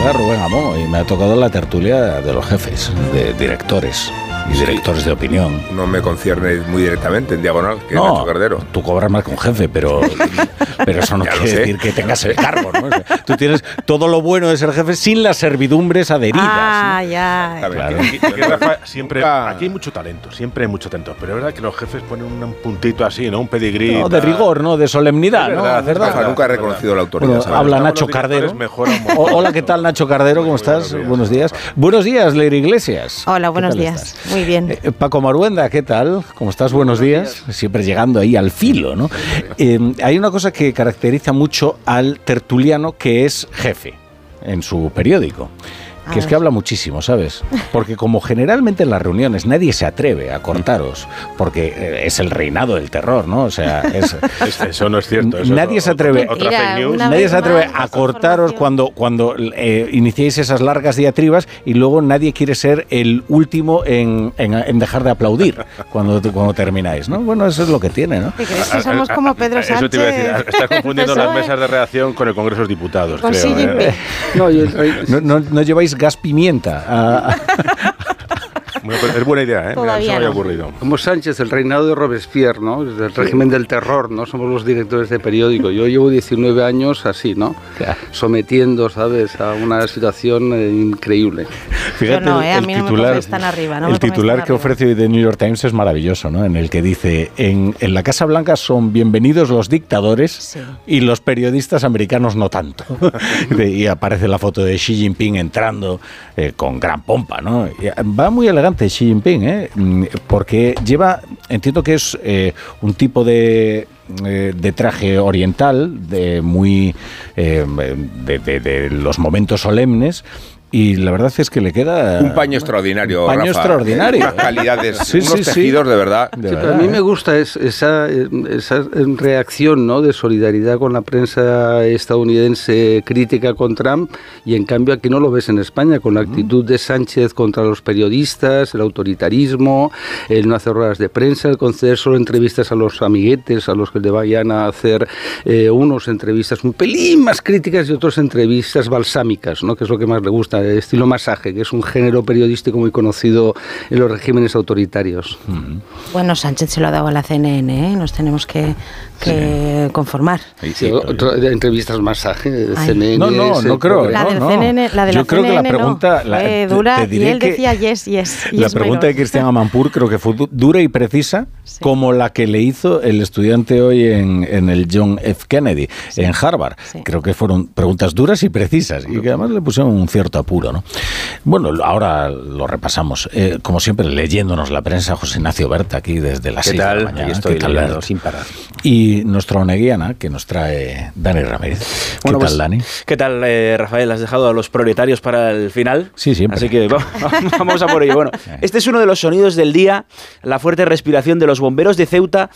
llega Rubén Amón y me ha tocado la tertulia de los jefes, de directores y directores de opinión. No me concierne muy directamente en diagonal, que Nacho Cardero. Tú cobras más que un jefe, pero eso no quiere decir que tengas el cargo, ¿no? O sea, tú tienes todo lo bueno de ser jefe sin las servidumbres adheridas. Ah, ¿no? ya. Claro. Rafa, aquí hay mucho talento, siempre hay mucho talento, pero es verdad que los jefes ponen un puntito así, ¿no? Un pedigrí. No, de rigor, ¿no? De solemnidad, es verdad, ¿no? ¿Verdad? Rafa nunca ha reconocido la autoridad. Bueno, habla Nacho Cardero. Hola, ¿qué tal, Nacho Cardero? ¿Cómo estás? Buenos días. Buenos días, Leire Iglesias. Hola, buenos días. Estás? Muy bien. Paco Maruenda, ¿qué tal? ¿Cómo estás? Buenos días. Siempre llegando ahí al filo, ¿no? Hay una cosa que caracteriza mucho al tertuliano que es jefe en su periódico. Que es que habla muchísimo, ¿sabes? Porque como generalmente en las reuniones nadie se atreve a cortaros, porque es el reinado del terror, ¿no? O sea, eso no es cierto. Eso nadie se atreve, otra fake news. Nadie se atreve a cortaros cuando iniciéis esas largas diatribas y luego nadie quiere ser el último en dejar de aplaudir cuando termináis, ¿no? Bueno, eso es lo que tiene, ¿no? ¿Te crees que somos como Pedro Sánchez? Eso te iba a decir. Estás confundiendo las mesas de redacción con el Congreso de Diputados, con creo. No lleváis gas pimienta. Bueno, pues es buena idea, ¿eh? Todavía Mira, eso me había no. ocurrido. Como Sánchez, el reinado de Robespierre, ¿no? El régimen del terror, ¿no? Somos los directores de periódico. Yo llevo 19 años así, ¿no? Claro. Sometiendo, ¿sabes?, a una situación increíble. Fíjate, Yo no, a mí no me titular, pongáis tan arriba. No el titular que ofrece hoy The New York Times es maravilloso, ¿no? En el que dice, en la Casa Blanca son bienvenidos los dictadores, sí, y los periodistas americanos no tanto. Y aparece la foto de Xi Jinping entrando con gran pompa, ¿no? Y va muy elegante Xi Jinping, porque lleva, entiendo que es un tipo de traje oriental, de los momentos solemnes. Y la verdad es que le queda... Un paño extraordinario, un paño Rafa. Extraordinario. Unas calidades, sí, unos tejidos de verdad. Pero a mí me gusta esa reacción, ¿no?, de solidaridad con la prensa estadounidense crítica con Trump, y en cambio aquí no lo ves en España, con la actitud de Sánchez contra los periodistas, el autoritarismo, el no hacer ruedas de prensa, el conceder solo entrevistas a los amiguetes, a los que le vayan a hacer unos entrevistas un pelín más críticas y otros entrevistas balsámicas, ¿no?, que es lo que más le gusta. Estilo masaje, que es un género periodístico muy conocido en los regímenes autoritarios. Bueno, Sánchez se lo ha dado a la CNN, ¿eh? Nos tenemos que conformar. Sí, entrevistas masaje de CNN. No creo. La del CNN, la de la Yo creo CNN que la pregunta fue dura, y él decía yes. La pregunta de Cristian Amanpour creo que fue dura y precisa, sí, como la que le hizo el estudiante hoy en el John F. Kennedy, sí, en Harvard. Sí. Creo que fueron preguntas duras y precisas, y que además le pusieron un cierto apuro, ¿no? Bueno, ahora lo repasamos. Como siempre, leyéndonos la prensa, José Ignacio Berta, aquí desde las 6 de la mañana. Estoy leyendo sin parar. Y nuestra oneguiana, que nos trae Dani Ramírez. ¿Qué tal, Dani? ¿Qué tal, Rafael? ¿Has dejado a los proletarios para el final? Sí, siempre. Así que vamos a por ello. Bueno, este es uno de los sonidos del día, la fuerte respiración de los bomberos de Ceuta